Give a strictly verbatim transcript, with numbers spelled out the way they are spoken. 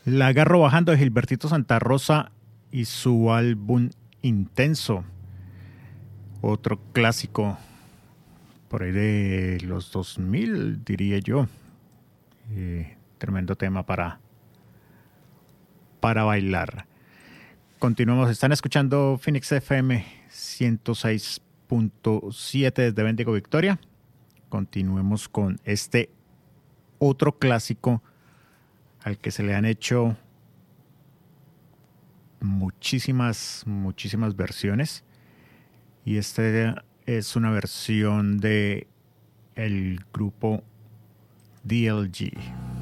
La agarro bajando de Gilbertito Santa Rosa y su álbum Intenso. Otro clásico por ahí de los dos mil, diría yo. Eh, tremendo tema para, para bailar. Continuamos, están escuchando Phoenix F M ciento seis punto siete desde Bendigo Victoria. Continuemos con este otro clásico al que se le han hecho muchísimas, muchísimas versiones. Y esta es una versión de el grupo D L G.